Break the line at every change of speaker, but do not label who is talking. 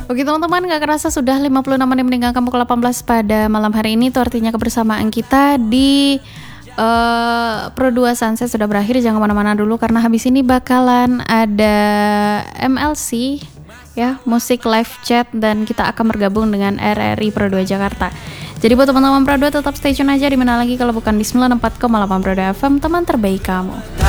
Oke teman-teman, gak kerasa sudah 56 menit meninggalkan pukul 18 pada malam hari ini. Itu artinya kebersamaan kita di Pro 2 Sunset sudah berakhir. Jangan kemana-mana dulu karena habis ini bakalan ada MLC ya, musik live chat, dan kita akan bergabung dengan RRI Pro 2 Jakarta. Jadi buat teman-teman Pro 2 tetap stay tune aja, dimana lagi kalau bukan di 94,8 Pro 2 FM, teman terbaik kamu.